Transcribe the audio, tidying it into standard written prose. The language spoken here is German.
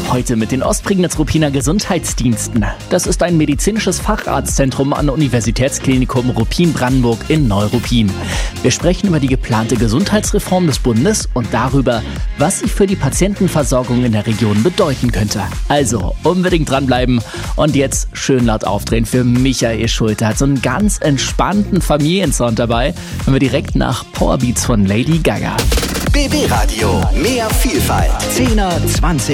Heute mit den Ostprignitz-Ruppiner Gesundheitsdiensten. Das ist ein medizinisches Facharztzentrum an Universitätsklinikum Ruppin-Brandenburg in Neuruppin. Wir sprechen über die geplante Gesundheitsreform des Bundes und darüber, was sie für die Patientenversorgung in der Region bedeuten könnte. Also unbedingt dranbleiben und jetzt schön laut aufdrehen für Michael Schulte. Hat so einen ganz entspannten Familiensound dabei. Hören wir direkt nach Powerbeats von Lady Gaga. BB Radio, mehr Vielfalt. 10er, 20